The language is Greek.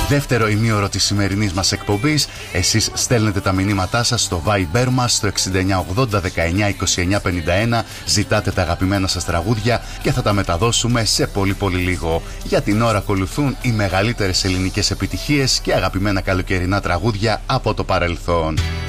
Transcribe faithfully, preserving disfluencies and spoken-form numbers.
Δεύτερο ημίωρο της σημερινής μας εκπομπής. Εσείς στέλνετε τα μηνύματά σας στο Viber μας στο εξήντα εννιά ογδόντα δεκαεννιά είκοσι εννιά πενήντα ένα. Ζητάτε τα αγαπημένα σας τραγούδια και θα τα μεταδώσουμε σε πολύ πολύ λίγο. Για την ώρα ακολουθούν οι μεγαλύτερες ελληνικές επιτυχίες και αγαπημένα καλοκαιρινά τραγούδια από το παρελθόν.